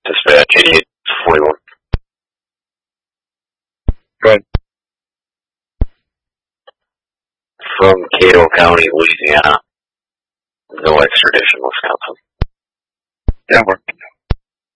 Dispatch 8841. Go ahead. From Cato County, Louisiana. No extradition, Wisconsin. That worked.